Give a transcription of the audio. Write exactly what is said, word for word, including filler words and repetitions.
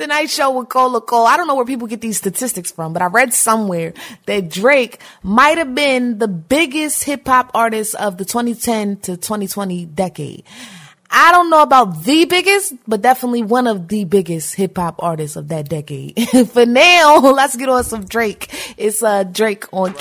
Tonight Show with Cole Cole. I don't know where people get these statistics from, but I read somewhere that Drake might have been the biggest hip hop artist of the twenty ten to twenty twenty decade. I don't know about the biggest, but definitely one of the biggest hip hop artists of that decade. For now, let's get on some Drake. It's uh, Drake on